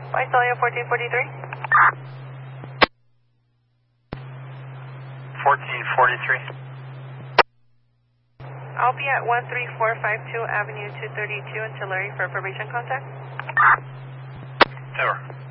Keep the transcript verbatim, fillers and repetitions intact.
Visalia fourteen forty-three. fourteen forty-three. I'll be at one three four five two Avenue two thirty-two in Tulare for probation contact. Tower.